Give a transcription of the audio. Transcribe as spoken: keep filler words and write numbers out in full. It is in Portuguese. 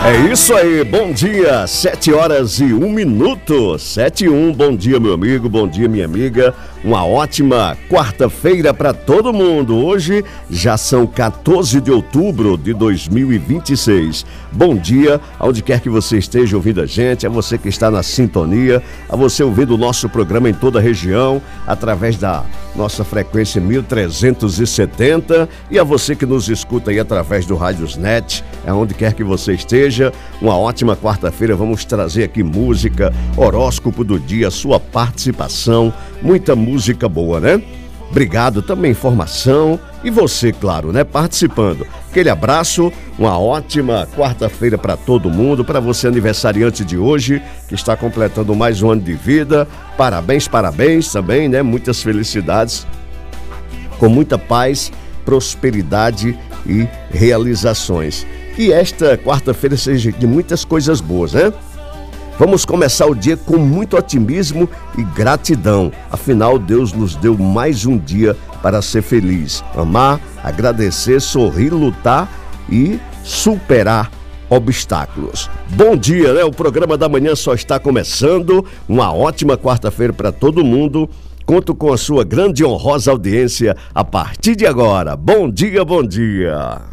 É isso aí, bom dia, sete horas e um minuto, sete e um, bom dia meu amigo, bom dia minha amiga, uma ótima quarta-feira para todo mundo. Hoje já são quatorze de outubro de dois mil e vinte e seis, bom dia aonde quer que você esteja ouvindo a gente, a você que está na sintonia, a você ouvindo o nosso programa em toda a região, através da nossa frequência mil trezentos e setenta e a você que nos escuta aí através do Rádiosnet, aonde quer que você esteja. Uma ótima quarta-feira, vamos trazer aqui música, horóscopo do dia, sua participação, muita música boa, né? Obrigado, também informação e você, claro, né, participando. Aquele abraço, uma ótima quarta-feira para todo mundo, para você aniversariante de hoje, que está completando mais um ano de vida. Parabéns, parabéns também, né? Muitas felicidades, com muita paz, prosperidade e realizações. Que esta quarta-feira seja de muitas coisas boas, né? Vamos começar o dia com muito otimismo e gratidão. Afinal, Deus nos deu mais um dia para ser feliz, amar, agradecer, sorrir, lutar e superar obstáculos. Bom dia, né? O programa da manhã só está começando. Uma ótima quarta-feira para todo mundo. Conto com a sua grande e honrosa audiência a partir de agora. Bom dia, bom dia.